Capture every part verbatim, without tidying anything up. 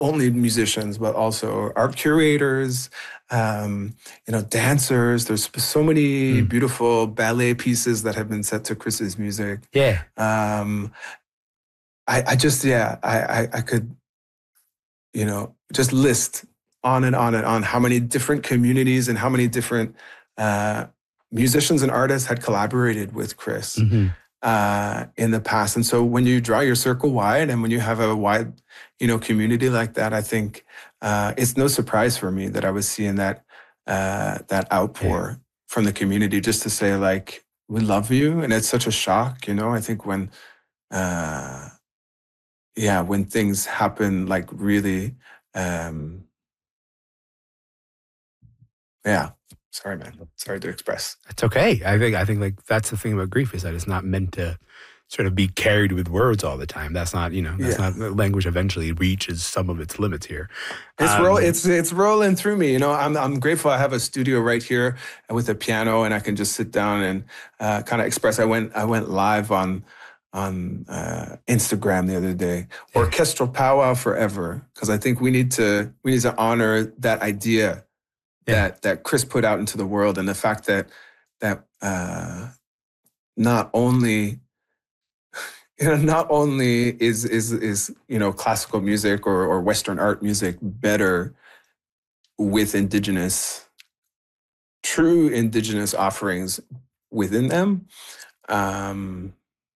only musicians, but also art curators, um, you know, dancers. There's so many Mm. beautiful ballet pieces that have been set to Chris's music. Yeah. Um, I, I just, yeah, I, I, I could, you know, just list on and on and on how many different communities and how many different uh, musicians and artists had collaborated with Chris. Mm-hmm. Uh, in the past. And so when you draw your circle wide and when you have a wide, you know, community like that, I think uh, it's no surprise for me that I was seeing that uh, that outpour Yeah. from the community just to say, like, we love you. And it's such a shock, you know, I think when, uh, yeah, when things happen, like really, um, yeah. Sorry, man. Sorry to express. It's okay. I think I think like that's the thing about grief is that it's not meant to sort of be carried with words all the time. That's not, you know, that's Yeah. not language eventually reaches some of its limits here. It's Um, roll. It's it's rolling through me. You know, I'm I'm grateful. I have a studio right here with a piano, and I can just sit down and uh, kind of express. I went I went live on on uh, Instagram the other day. Orchestral powwow forever, because I think we need to we need to honor that idea Yeah. that that Chris put out into the world, and the fact that that uh, not only you know, not only is is is you know classical music or or Western art music better with indigenous, true indigenous offerings within them, um,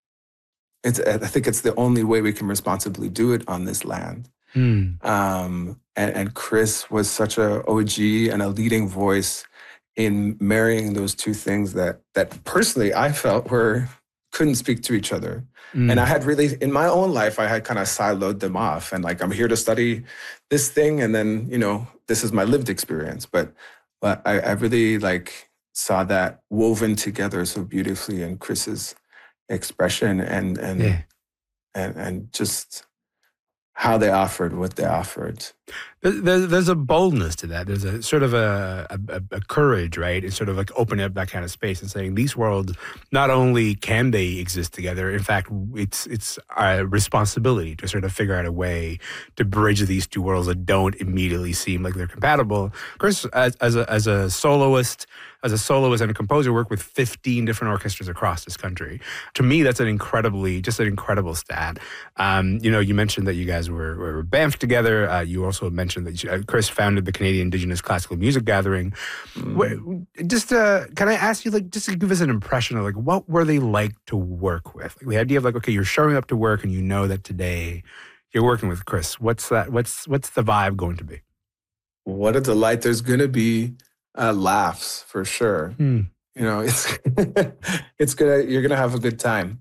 it's I think it's the only way we can responsibly do it on this land. mm, Um, and, and Chris was such a O G and a leading voice in marrying those two things that that personally I felt were couldn't speak to each other. mm. And I had really, in my own life, I had kind of siloed them off and like, I'm here to study this thing. And then, you know, this is my lived experience. But but I, I really like saw that woven together so beautifully in Chris's expression and and Yeah. and, and just how they offered what they offered. There, there's a boldness to that. There's a sort of a, a, a courage, right? It's sort of like opening up that kind of space and saying these worlds, not only can they exist together, in fact, it's it's our responsibility to sort of figure out a way to bridge these two worlds that don't immediately seem like they're compatible. Chris, as, as, a, as a soloist, as a soloist and a composer, worked with fifteen different orchestras across this country. To me, that's an incredibly, just an incredible stat. Um, you know, you mentioned that you guys were, were Banff together. Uh, you also mentioned that you, uh, Chris founded the Canadian Indigenous Classical Music Gathering. Mm. Where, just, uh, can I ask you, like, just to give us an impression of, like, what were they like to work with? Like, the idea of, like, okay, you're showing up to work and you know that today you're working with Chris. What's that? What's what's the vibe going to be? What a delight. There's going to be uh, laughs for sure. Hmm. You know, it's it's gonna you're gonna have a good time.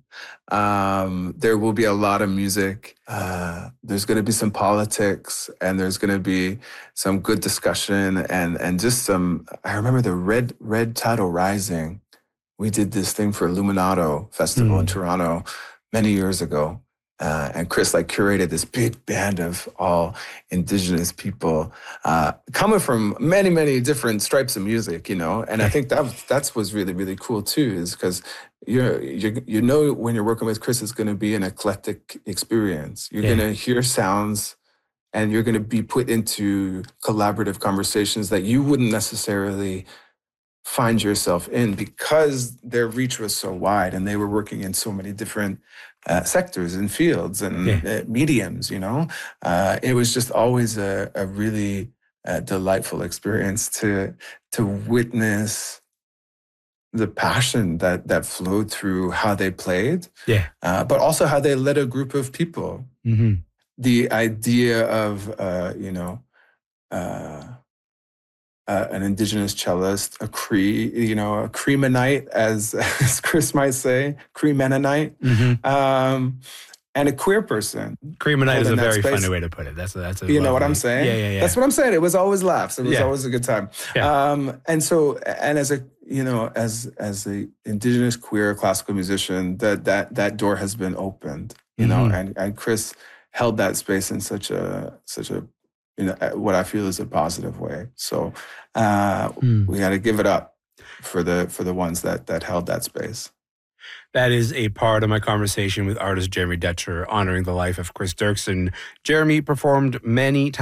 Um, there will be a lot of music. Uh, there's gonna be some politics, and there's gonna be some good discussion, and and just some. I remember the Red Red Tidal Rising. We did this thing for Illuminato Festival Mm. in Toronto many years ago. Uh, and Chris like curated this big band of all indigenous people uh, coming from many, many different stripes of music, you know. And I think that that's was really, really cool too, is because you're, you you know when you're working with Chris, it's going to be an eclectic experience. You're Yeah. going to hear sounds, and you're going to be put into collaborative conversations that you wouldn't necessarily find yourself in because their reach was so wide, and they were working in so many different uh, sectors and fields and Yeah. uh, mediums, you know. Uh, it was just always a, a really uh, delightful experience to to witness the passion that that flowed through how they played, Yeah. uh, but also how they led a group of people. Mm-hmm. The idea of, uh, you know, uh, Uh, an indigenous cellist, a Cree, you know, a Cree Mennonite, as, as Chris might say, Cree Mennonite, Mm-hmm. um, and a queer person. Creamonite is a holding that very space. funny way to put it. That's a, that's a You know what I'm lovely- saying? Yeah, yeah, yeah. That's what I'm saying. It was always laughs. It was Yeah. always a good time. Yeah. Um, and so, and as a, you know, as as a indigenous queer classical musician, that that that door has been opened. You know, Mhm. and and Chris held that space in such a such a, you know, what I feel is a positive way. So uh, Hmm. we got to give it up for the for the ones that that held that space. That is a part of my conversation with artist Jeremy Detcher, honoring the life of Chris Dirksen. Jeremy performed many times